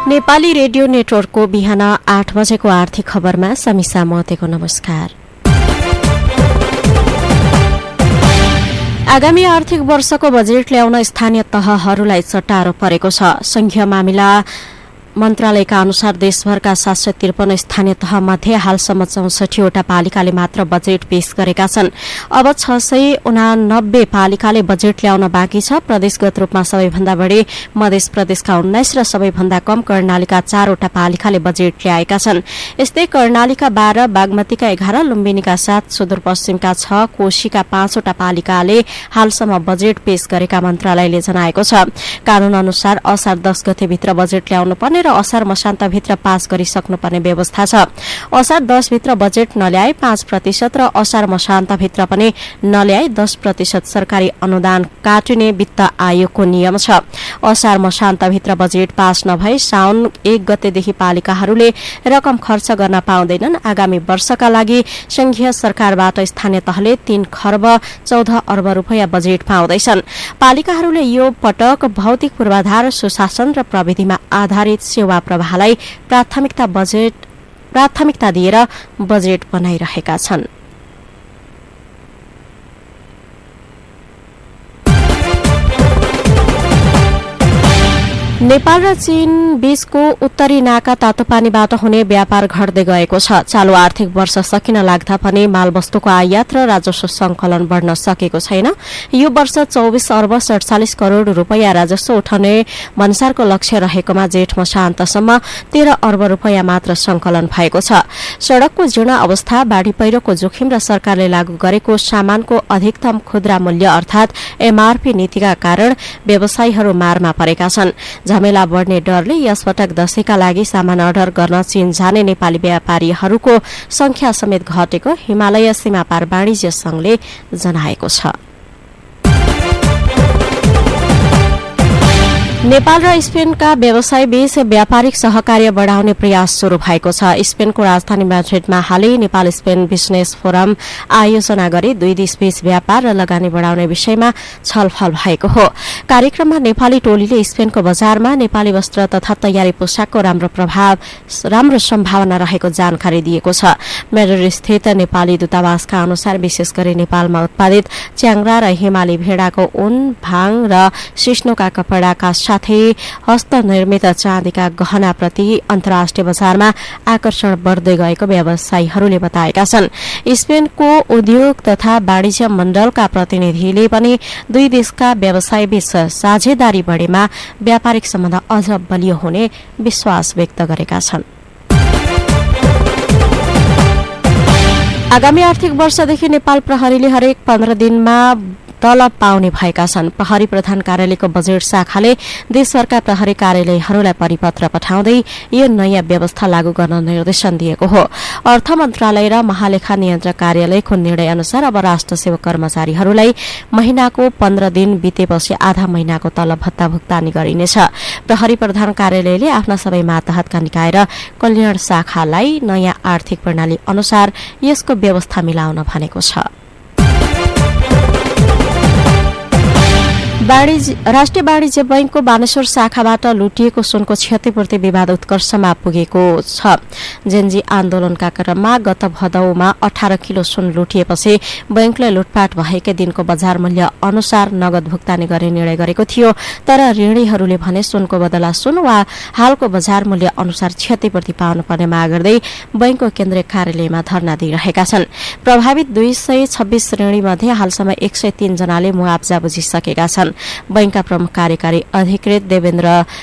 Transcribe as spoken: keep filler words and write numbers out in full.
Nepali radio नेटवर्कको बिहान आठ बजेको आर्थिक खबरमा समीसा महतेको नमस्कार। आगामी आर्थिक वर्षको बजेट ल्याउन स्थानीय तहहरूलाई चट्टारो परेको छ। संघीय मामिला मन्त्रालयका अनुसार देशभरका सात सय त्रिपन्न स्थानीय तहमध्ये हालसम्म चौसठीवटा पालिकाले मात्र बजेट पेश गरेका छन्। अब छ सय उनानब्बे पालिकाले बजेट ल्याउन बाँकी छ। प्रदेशगत रूपमा सबैभन्दा बढ़ी मध्य प्रदेशका उन्नाइस र सबैभन्दा कम कर्णालीका चारवटा पालिकाले बजेट ल्याएका छन्। यस्तै कर्णालीका बाह्र, बागमतीका एघार, लुम्बिनीका सात, सुदूरपश्चिमका छ, कोशीका पाँचवटा पालिकाले हालसम्म बजेट पेश गरेका मन्त्रालयले जनाएको छ। कानून अनुसार असार दस गतेभित्र बजेट ल्याउनु पर्ने र असार मसान्तभित्र पास गरिसक्नुपर्ने व्यवस्था छ। असार दस भित्र बजेट नल्याए पाँच प्रतिशत र असार मसान्तभित्र पनि नल्याए दस प्रतिशत सरकारी अनुदान काटिने वित्त आयोगको नियम छ। असार मसान्तभित्र बजेट पास नभए साउन एक गतेदेखि पालिकाहरूले रकम खर्च गर्न पाउँदैनन्। आगामी वर्षका लागि संघीय सरकारबाट स्थानीय तहले तीन खर्ब चौध अर्ब रूपियाँ बजेट पाउँदैछन्। पालिकाहरूले यो पटक भौतिक पूर्वाधार, सुशासन र प्रविधिमा आधारित सेवा प्रवाहलाई प्राथमिकता बजेट प्राथमिकता दिएर बजेट बनाइरहेका छन्। नेपाल र चीन बीचको उत्तरी नाका तातोपानीबाट हुने व्यापार घट्दै गएको छ। चालू आर्थिक वर्ष सकिन लाग्दा पनि मालवस्तुको आयात र राजस्व संकलन बढ़न सकेको छैन। यो वर्ष चौबिस अर्ब सड़चालिस करोड़ रूपियाँ राजस्व उठाउने भन्सारको लक्ष्य रहेकोमा जेठ मसान्तसम्म तेह्र अर्ब रूपियाँ मात्र संकलन भएको छ। सड़कको जीर्ण अवस्था, बाढ़ी पहिरोको जोखिम र सरकारले लागू गरेको सामानको अधिकतम खुद्रा मूल्य अर्थात एमआरपी नीतिका कारण व्यवसायीहरू मारमा परेका छन्। झमेला बढ़ने डरले यसपटक दशैंका लागि सामान अर्डर गर्न चीन जाने नेपाली व्यापारीहरूको संख्या समेत घटेको हिमालय सीमापार वाणिज्य संघले जनाएको छ। नेपाल र स्पेनका व्यवसाय बीच व्यापारिक सहकार्य बढ़ाउने प्रयास शुरू भएको छ। स्पेनको राजधानी म्याड्रिडमा हालै नेपाल स्पेन बिजनेस फोरम आयोजना गरी दुई देशबीच व्यापार र लगानी बढ़ाउने विषयमा छलफल भएको हो। कार्यक्रममा नेपाली टोलीले स्पेनको बजारमा नेपाली वस्त्र तथा तयारी पोशाकको राम्रो प्रभाव राम्रो सम्भावना रहेको जानकारी दिएको छ। म्याड्रिड स्थित नेपाली दूतावासका अनुसार विशेष गरी नेपालमा उत्पादित च्याङ्ग्रा र हिमाली भेडाको ऊन, भाङ र सिस्नोका कपड़ाका साथै हस्तनिर्मित चाँदीका गहनाप्रति अन्तर्राष्ट्रिय बजारमा आकर्षण बढ़दै गएको व्यवसायीहरूले बताएका छन्। स्पेनको उद्योग तथा वाणिज्य मण्डलका प्रतिनिधिले पनि दुई देशका व्यवसायबीच साझेदारी बढ़ेमा व्यापारिक सम्बन्ध अझ बलियो हुने विश्वास व्यक्त गरेका छन्। आगामी आर्थिक वर्षदेखि नेपाल प्रहरीले हरेक पन्ध्र दिनमा तलब पाउने भएका छन्। प्रहरी प्रधान कार्यालयको बजेट शाखाले देशभरका प्रहरी कार्यालयहरूलाई परिपत्र पठाउँदै यो नयाँ व्यवस्था लागू गर्न निर्देशन दिएको हो। अर्थ मन्त्रालय र महालेखा नियन्त्रक कार्यालयको निर्णय अनुसार अब राष्ट्र सेवक कर्मचारीहरूलाई महिनाको पन्ध्र दिन बितेपछि आधा महिनाको तलब भत्ता भुक्तानी गरिनेछ। प्रहरी प्रधान कार्यालयले आफ्ना सबै मातहतका निकाय र कल्याण शाखालाई नयाँ आर्थिक प्रणाली अनुसार यसको व्यवस्था मिलाउन भनेको छ। राष्ट्रिय वाणिज्य बैंकको बानेश्वर शाखाबाट लुटिएको सुनको क्षतिपूर्ति विवाद उत्कर्षमा पुगेको छ। जेन्जी आन्दोलनका क्रममा गत भदौमा अठार किलो सुन लुटिएपछि बैंकले लुटपाट भएकै दिनको बजार मूल्य अनुसार नगद भुक्तानी गर्ने निर्णय गरेको थियो। तर ऋणीहरूले भने सुनको बदला सुन वा हालको बजार मूल्य अनुसार क्षतिपूर्ति पाउनुपर्ने माग गर्दै बैंकको केन्द्रीय कार्यालयमा धरना दिइरहेका छन्। प्रभावित दुई सय छब्बीस ऋणी मध्ये हालसम्म एक सय तीन जनाले मुआब्जा बुझिसकेका छन्। बैंकका प्रमुख कार्यकारी अधिकृत देवेन्द्र